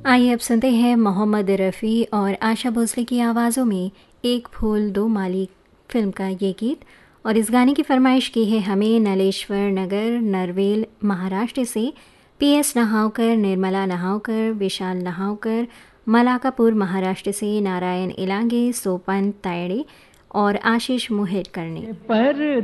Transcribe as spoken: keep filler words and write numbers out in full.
आइए अब सुनते हैं मोहम्मद रफ़ी और आशा भोसले की आवाज़ों में एक फूल दो माली फिल्म का ये गीत। और इस गाने की फरमाइश की है हमें नलेश्वर नगर नरवेल महाराष्ट्र से पी एस नहावकर, निर्मला नहावकर, विशाल नहावकर, मलाकापुर महाराष्ट्र से नारायण इलांगे, सोपन तायड़े और आशीष मोहितकर ने। पर